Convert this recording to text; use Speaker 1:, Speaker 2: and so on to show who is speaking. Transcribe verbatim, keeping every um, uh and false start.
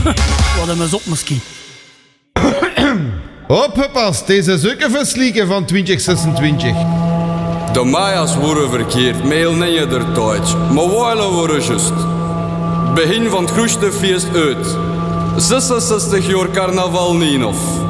Speaker 1: Wat hem eens op misschien.
Speaker 2: Opgepast, deze is ook een verslieken van twintig zesentwintig.
Speaker 3: De Maya's worden verkeerd, mail niet je der tijd. Maar wijlen worden just. Begin van het grootste feest uit. zesenzestig jaar carnaval niet of.